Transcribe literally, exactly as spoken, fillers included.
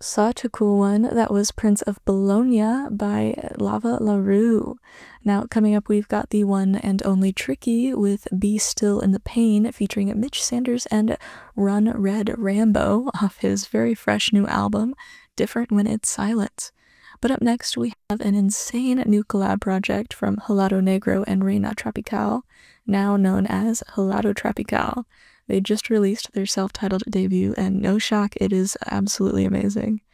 Such a cool one. That was Prince of Bologna by Lava LaRue. Now, coming up, we've got the one and only Tricky with Be Still in the Pain, featuring Mitch Sanders and Run Red Rambo off his very fresh new album, Different When It's Silent. But up next, we have an insane new collab project from Helado Negro and Reina Tropical, now known as Helado Tropical. They just released their self-titled debut, and no shock, it is absolutely amazing.